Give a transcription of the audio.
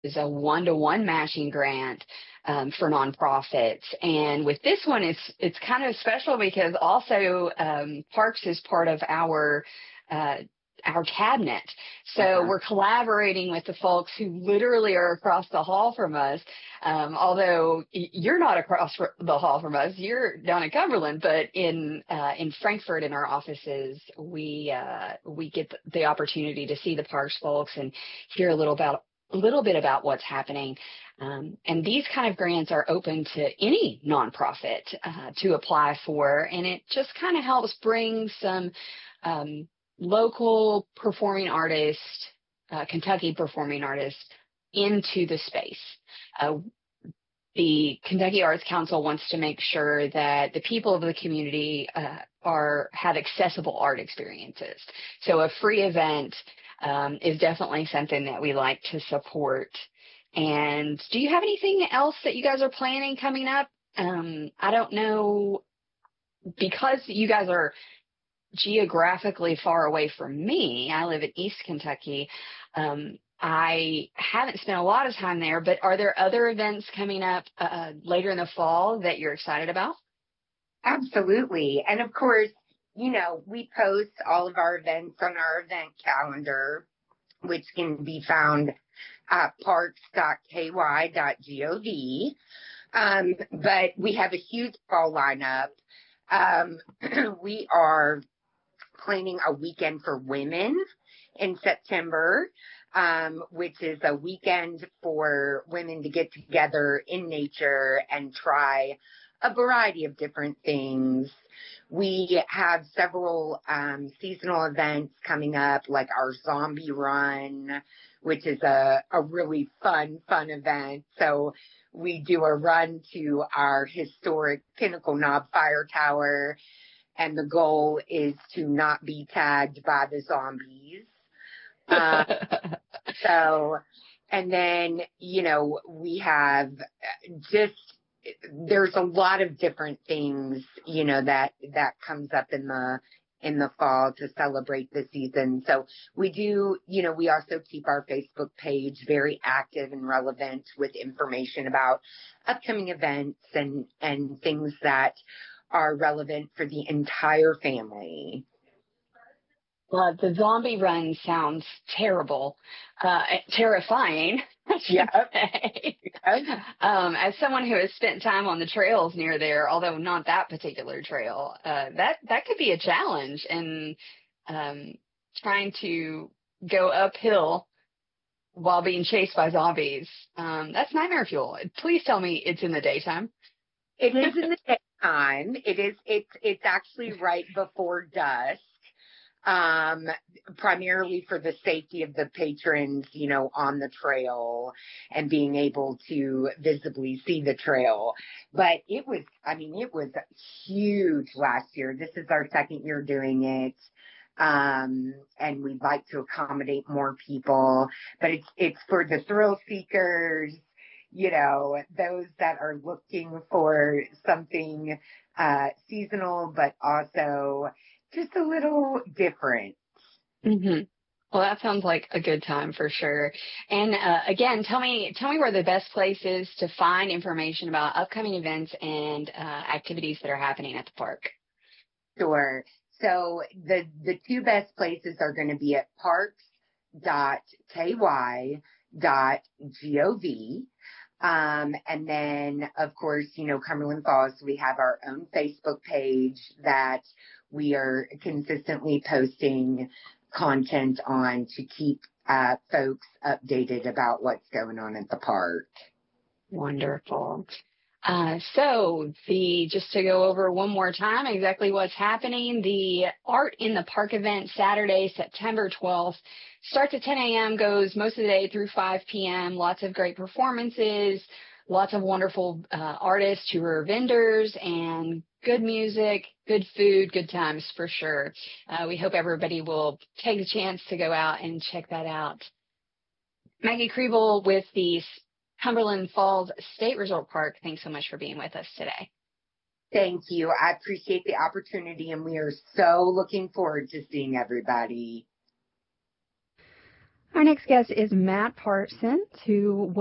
is a one-to-one matching grant for nonprofits. And with this one, it's kind of special because also Parks is part of our cabinet. So we're collaborating with the folks who literally are across the hall from us. Although you're not across the hall from us, you're down in Cumberland, but in Frankfort in our offices, we get the opportunity to see the Parks folks and hear a little bit about what's happening. And these kind of grants are open to any nonprofit to apply for. And it just kind of helps bring some local performing artists, Kentucky performing artists, into the space. The Kentucky Arts Council wants to make sure that the people of the community have accessible art experiences. So a free event is definitely something that we like to support. And do you have anything else that you guys are planning coming up? I don't know, because you guys are geographically far away from me. I live in East Kentucky. I haven't spent a lot of time there, but are there other events coming up later in the fall that you're excited about? Absolutely. And of course, we post all of our events on our event calendar, which can be found at parks.ky.gov. But we have a huge fall lineup. We are planning a weekend for women in September, which is a weekend for women to get together in nature and try a variety of different things. We have several seasonal events coming up, like our zombie run, which is a really fun event. So we do a run to our historic Pinnacle Knob Fire Tower, and the goal is to not be tagged by the zombies. And then, we have there's a lot of different things, that comes up in the fall to celebrate the season. So we do, we also keep our Facebook page very active and relevant with information about upcoming events and things that are relevant for the entire family. Well, the zombie run sounds terrible, terrifying. Yeah. As someone who has spent time on the trails near there, although not that particular trail, that could be a challenge. And trying to go uphill while being chased by zombies, that's nightmare fuel. Please tell me it's in the daytime. It is in the daytime. It's actually right before dusk. Primarily for the safety of the patrons, on the trail and being able to visibly see the trail. But it was huge last year. This is our second year doing it. And we'd like to accommodate more people, but it's for the thrill seekers, those that are looking for something, seasonal, but also just a little different. Mm-hmm. Well, that sounds like a good time for sure. And again, tell me where the best place is to find information about upcoming events and activities that are happening at the park. Sure. So the two best places are going to be at parks.ky.gov. And then, of course, Cumberland Falls, we have our own Facebook page that we are consistently posting content on to keep folks updated about what's going on at the park. Wonderful. So just to go over one more time exactly what's happening, the Art in the Park event Saturday, September 12th, starts at 10 a.m., goes most of the day through 5 p.m., lots of great performances, lots of wonderful artists who are vendors, and good music, good food, good times for sure. We hope everybody will take the chance to go out and check that out. Maggie Kriebel with the Cumberland Falls State Resort Park, thanks so much for being with us today. Thank you. I appreciate the opportunity, and we are so looking forward to seeing everybody. Our next guest is Matt Parsons, who